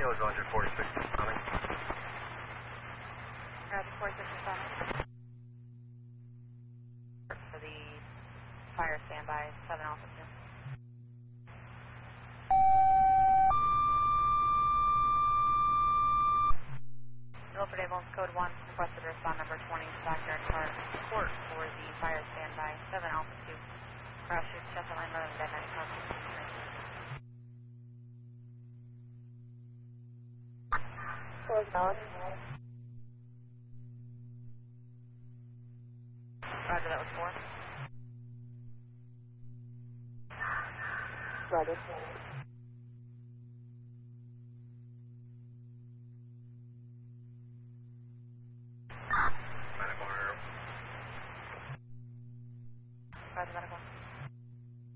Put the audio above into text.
Romeo is Roger 46 responding. Roger 46 responding. For the fire standby, 7 Alpha 2. Milford Ambulance Code 1 requested respond number 20 backyard car support for the fire standby, 7 Alpha 2. Crash at Sheffield Lane Road and Dead 90 Park. Close knowledge. Roger, that was 4. Roger.